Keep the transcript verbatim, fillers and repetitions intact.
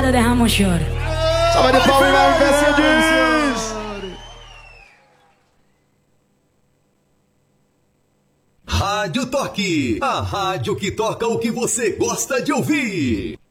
chorada derrama um choro. Salve de palmas, vai, Mercedes! Rádio Toque, a rádio que toca o que você gosta de ouvir.